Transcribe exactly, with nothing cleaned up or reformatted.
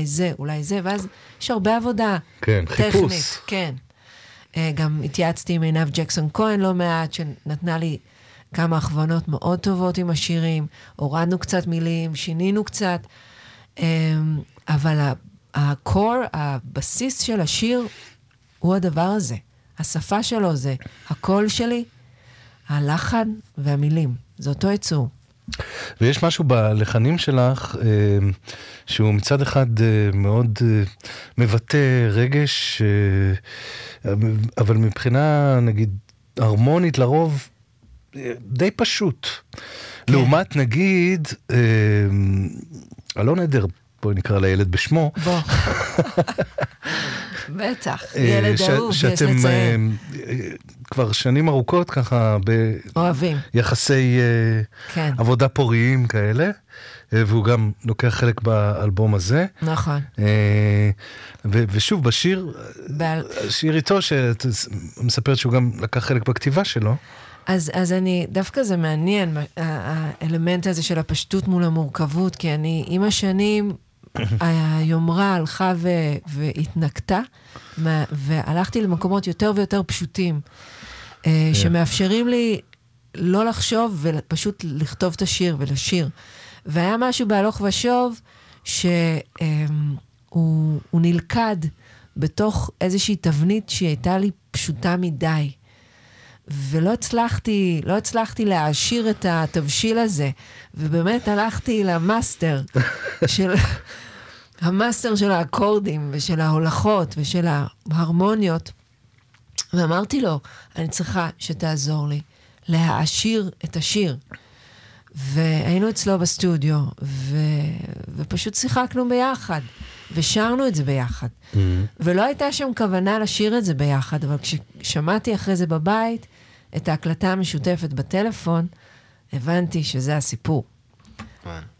אולי זה, אולי זה, ואז יש הרבה עבודה כן, טכנית. חיפוש. כן. גם התייעצתי עם עינב ג'קסון כהן לא מעט, שנתנה לי כמה הכוונות מאוד טובות עם השירים, הורדנו קצת מילים, שינינו קצת, אבל הקור, הבסיס של השיר, הוא הדבר הזה. השפה שלו זה הקול שלי, הלחן והמילים. זה אותו יצור. ויש משהו בלחנים שלך, שהוא מצד אחד מאוד מבטא רגש, אבל מבחינה, נגיד, הרמונית לרוב, די פשוט. כן. לעומת, נגיד, אלון עדר, בואי נקרא לילד בשמו. בוא. בטח, ילד אהוב, יש לציין. שאתם כבר שנים ארוכות ככה, אוהבים. ביחסי כן. עבודה פוריים כאלה, והוא גם לוקח חלק באלבום הזה. נכון. ו- ושוב, בשיר, בעל... השיר איתו, שאת מספרת שהוא גם לקח חלק בכתיבה שלו. אז, אז אני, דווקא זה מעניין, האלמנט הזה של הפשטות מול המורכבות, כי אני, עם השנים, היומרה הלכה ו- והתנקתה, והלכתי למקומות יותר ויותר פשוטים, שמאפשרים לי לא לחשוב ופשוט לכתוב את השיר ולשיר. והיה משהו בהלוך ושוב, שהוא נלכד בתוך איזושהי תבנית שהיא הייתה לי פשוטה מדי. ולא הצלחתי, לא הצלחתי להעשיר את התבשיל הזה, ובאמת הלכתי למאסטר של, המאסטר של האקורדים ושל ההולכות ושל ההרמוניות, ואמרתי לו, אני צריכה שתעזור לי להעשיר את השיר. והיינו אצלו בסטודיו, ו... ופשוט שיחקנו ביחד, ושרנו את זה ביחד. Mm-hmm. ולא הייתה שם כוונה לשיר את זה ביחד, אבל כששמעתי אחרי זה בבית, את ההקלטה המשותפת בטלפון, הבנתי שזה הסיפור.